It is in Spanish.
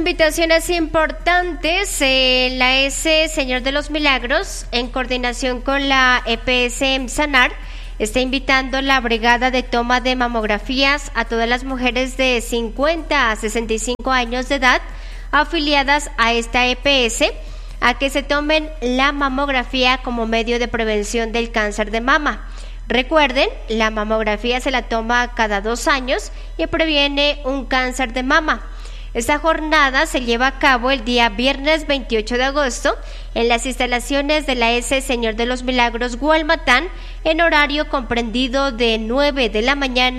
invitaciones importantes. La S Señor de los Milagros, en coordinación con la EPS Sanar, está invitando la brigada de toma de mamografías a todas las mujeres de 50 a 65 años de edad afiliadas a esta EPS a que se tomen la mamografía como medio de prevención del cáncer de mama. Recuerden, la mamografía se la toma cada 2 años y previene un cáncer de mama. Esta jornada se lleva a cabo el día viernes 28 de agosto en las instalaciones de la S Señor de los Milagros Gualmatán, en horario comprendido de 9 de la mañana